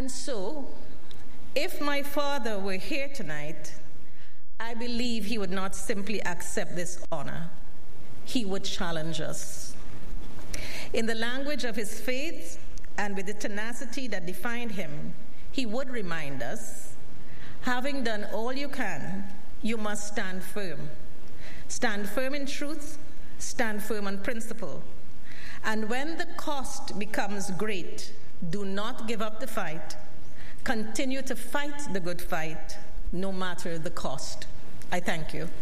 And so, if my father were here tonight, I believe he would not simply accept this honor. He would challenge us. In the language of his faith and with the tenacity that defined him, he would remind us, having done all you can, you must stand firm. Stand firm in truth, stand firm on principle. And when the cost becomes great, do not give up the fight. Continue to fight the good fight, no matter the cost. I thank you.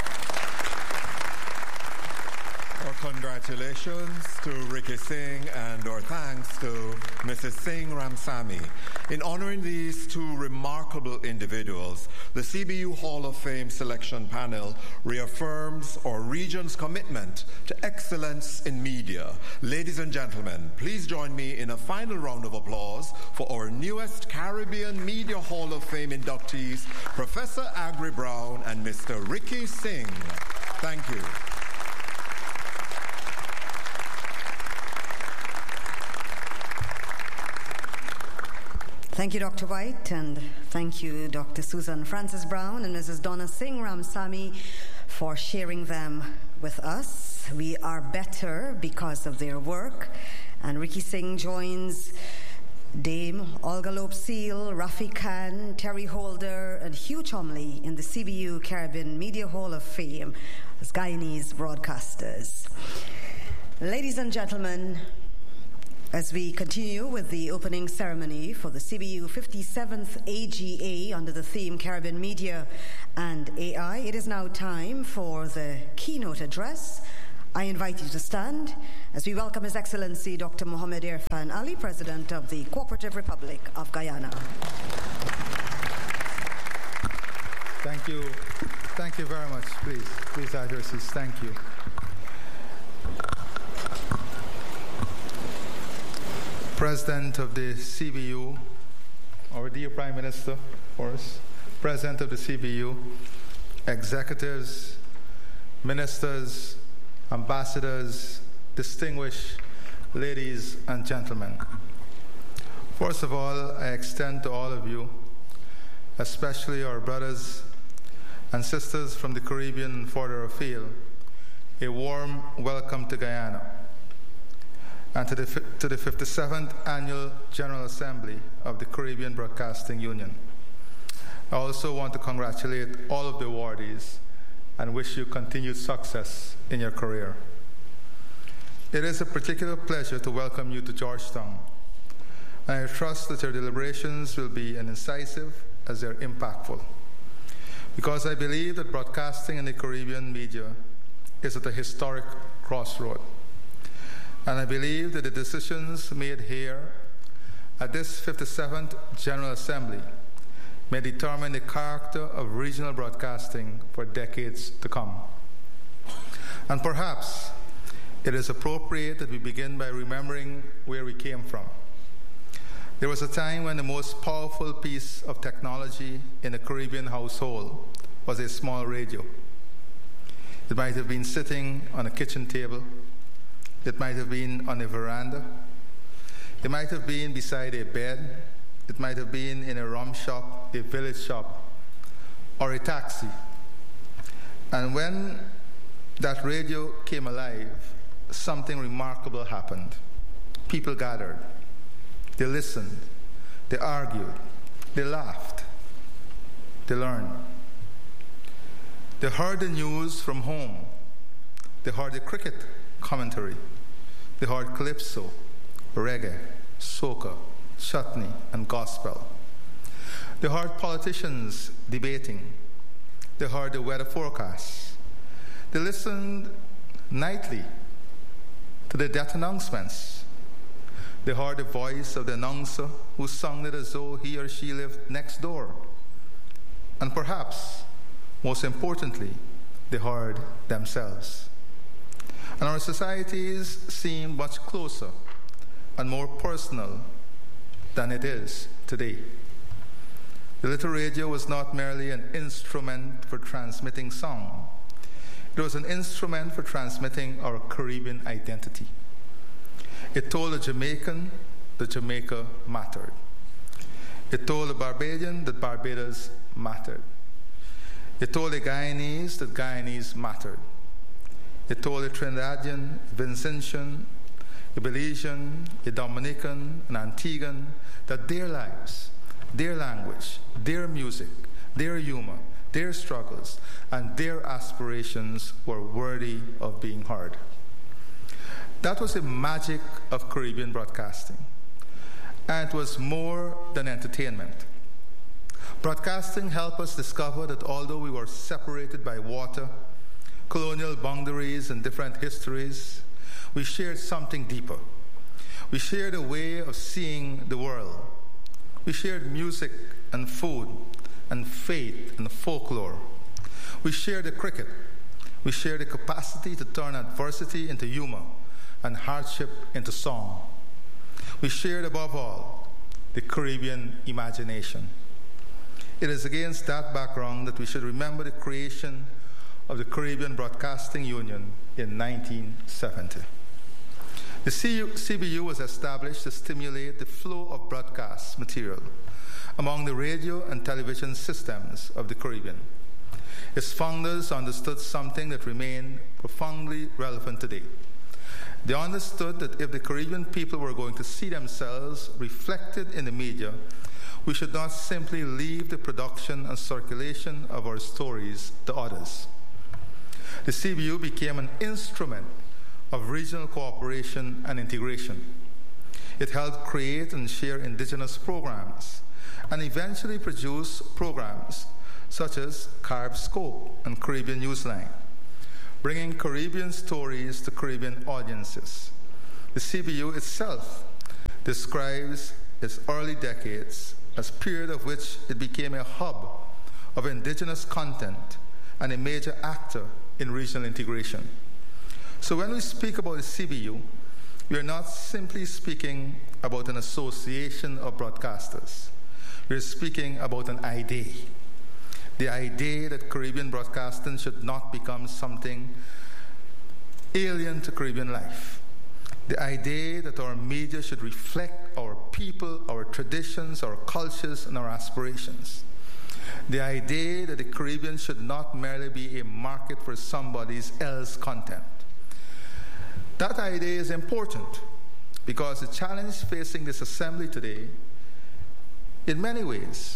Our congratulations to Ricky Singh and our thanks to Mrs. Singh Ramsamy. In honoring these two remarkable individuals, the CBU Hall of Fame selection panel reaffirms our region's commitment to excellence in media. Ladies and gentlemen, please join me in a final round of applause for our newest Caribbean Media Hall of Fame inductees, Professor Agri Brown and Mr. Ricky Singh. Thank you. Thank you, Dr. White, and thank you, Dr. Susan Francis Brown and Mrs. Donna Singh Ramsamy, for sharing them with us. We are better because of their work, and Ricky Singh joins Dame Olga Loeb-Seal, Rafi Khan, Terry Holder, and Hugh Chumley in the CBU Caribbean Media Hall of Fame as Guyanese broadcasters. Ladies and gentlemen, as we continue with the opening ceremony for the CBU 57th AGA under the theme Caribbean Media and AI, it is now time for the keynote address. I invite you to stand as we welcome His Excellency Dr. Mohamed Irfan Ali, President of the Cooperative Republic of Guyana. Thank you. Thank you very much. Please have your seats. Thank you. President of the CBU, our dear Prime Minister, of course, President of the CBU, executives, ministers, ambassadors, distinguished ladies and gentlemen. First of all, I extend to all of you, especially our brothers and sisters from the Caribbean and further afield, a warm welcome to Guyana and to the 57th Annual General Assembly of the Caribbean Broadcasting Union. I also want to congratulate all of the awardees and wish you continued success in your career. It is a particular pleasure to welcome you to Georgetown, and I trust that your deliberations will be as incisive as they're impactful, because I believe that broadcasting in the Caribbean media is at a historic crossroad. And I believe that the decisions made here at this 57th General Assembly may determine the character of regional broadcasting for decades to come. And perhaps it is appropriate that we begin by remembering where we came from. There was a time when the most powerful piece of technology in a Caribbean household was a small radio. It might have been sitting on a kitchen table. It might have been on a veranda. It might have been beside a bed. It might have been in a rum shop, a village shop, or a taxi. And when that radio came alive, something remarkable happened. People gathered. They listened. They argued. They laughed. They learned. They heard the news from home. They heard the cricket commentary. They heard calypso, reggae, soca, chutney, and gospel. They heard politicians debating. They heard the weather forecasts. They listened nightly to the death announcements. They heard the voice of the announcer who sung it as though he or she lived next door. And perhaps, most importantly, they heard themselves. And our societies seem much closer and more personal than it is today. The little radio was not merely an instrument for transmitting song. It was an instrument for transmitting our Caribbean identity. It told a Jamaican that Jamaica mattered. It told the Barbadian that Barbados mattered. It told the Guyanese that Guyanese mattered. It told the Trinidadian, Vincentian, the Belizean, the Dominican, and Antiguan that their lives, their language, their music, their humor, their struggles, and their aspirations were worthy of being heard. That was the magic of Caribbean broadcasting. And it was more than entertainment. Broadcasting helped us discover that although we were separated by water, colonial boundaries, and different histories, we shared something deeper. We shared a way of seeing the world. We shared music and food and faith and folklore. We shared the cricket. We shared the capacity to turn adversity into humor and hardship into song. We shared, above all, the Caribbean imagination. It is against that background that we should remember the creation of the Caribbean Broadcasting Union in 1970. The CBU was established to stimulate the flow of broadcast material among the radio and television systems of the Caribbean. Its founders understood something that remained profoundly relevant today. They understood that if the Caribbean people were going to see themselves reflected in the media, we should not simply leave the production and circulation of our stories to others. The CBU became an instrument of regional cooperation and integration. It helped create and share indigenous programs and eventually produce programs such as Carib Scope and Caribbean Newsline, bringing Caribbean stories to Caribbean audiences. The CBU itself describes its early decades as a period of which it became a hub of indigenous content and a major actor in regional integration. So when we speak about the CBU, we are not simply speaking about an association of broadcasters. We are speaking about an idea. The idea that Caribbean broadcasting should not become something alien to Caribbean life. The idea that our media should reflect our people, our traditions, our cultures, and our aspirations. The idea that the Caribbean should not merely be a market for somebody else's content. That idea is important because the challenge facing this assembly today, in many ways,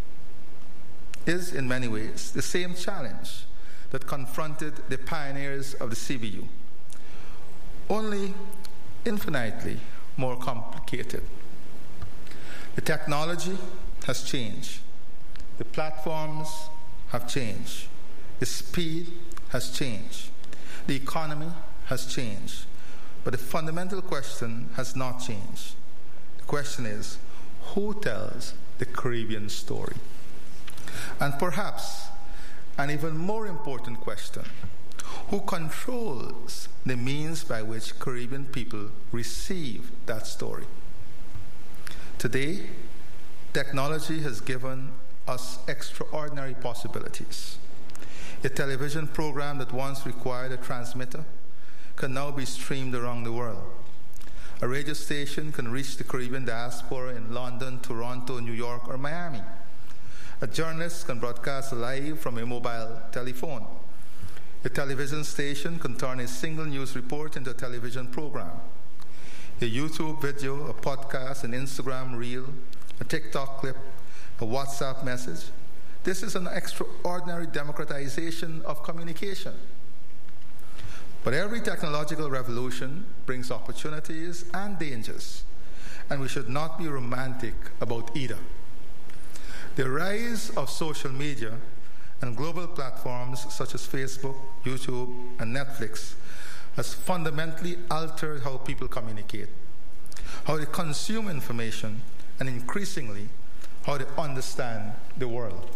is in many ways the same challenge that confronted the pioneers of the CBU, only infinitely more complicated. The technology has changed. The platforms have changed. The speed has changed. The economy has changed. But the fundamental question has not changed. The question is, who tells the Caribbean story? And perhaps an even more important question, who controls the means by which Caribbean people receive that story? Today, technology has given us extraordinary possibilities. A television program that once required a transmitter can now be streamed around the world. A radio station can reach the Caribbean diaspora in London, Toronto, New York, or Miami. A journalist can broadcast live from a mobile telephone. A television station can turn a single news report into a television program. A YouTube video, a podcast, an Instagram reel, a TikTok clip, a WhatsApp message. This is an extraordinary democratization of communication. But every technological revolution brings opportunities and dangers, and we should not be romantic about either. The rise of social media and global platforms such as Facebook, YouTube, and Netflix has fundamentally altered how people communicate, how they consume information, and increasingly, how they understand the world.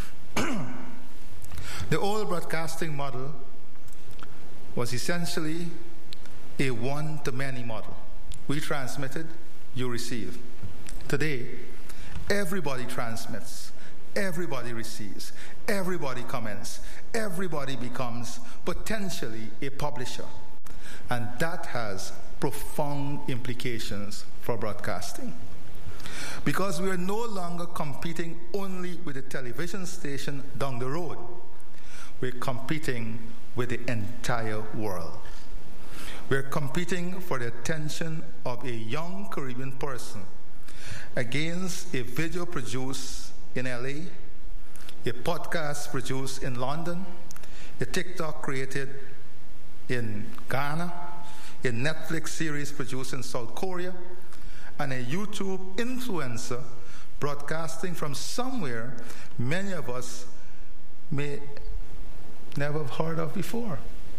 The old broadcasting model was essentially a one-to-many model. We transmitted, you receive. Today, everybody transmits, everybody receives, everybody comments, everybody becomes potentially a publisher. And that has profound implications for broadcasting. Because we are no longer competing only with the television station down the road. We're competing with the entire world. We're competing for the attention of a young Caribbean person against a video produced in LA, a podcast produced in London, a TikTok created in Ghana, a Netflix series produced in South Korea, and a YouTube influencer broadcasting from somewhere many of us may never have heard of before.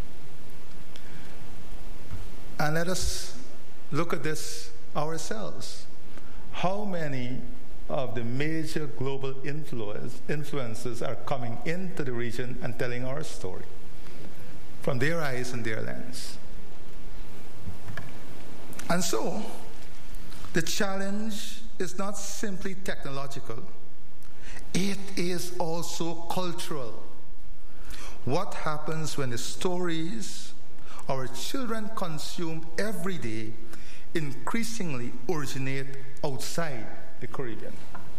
And let us look at this ourselves. How many of the major global influencers are coming into the region and telling our story from their eyes and their lens? And so, the challenge is not simply technological, it is also cultural. What happens when the stories our children consume every day increasingly originate outside the Caribbean?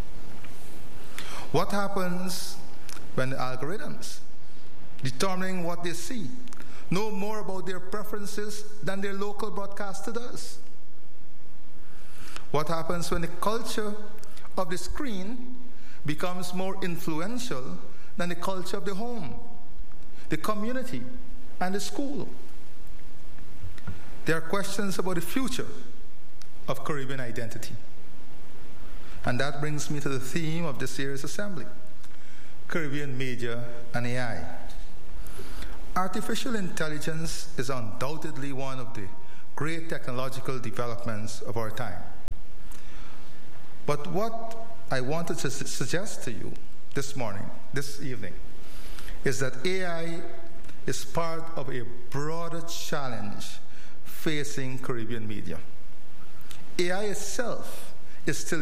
What happens when the algorithms determining what they see know more about their preferences than their local broadcaster does? What happens when the culture of the screen becomes more influential than the culture of the home, the community, and the school? There are questions about the future of Caribbean identity. And that brings me to the theme of this year's assembly, Caribbean Media and AI. Artificial intelligence is undoubtedly one of the great technological developments of our time. But what I wanted to suggest to you this evening, is that AI is part of a broader challenge facing Caribbean media. AI itself is still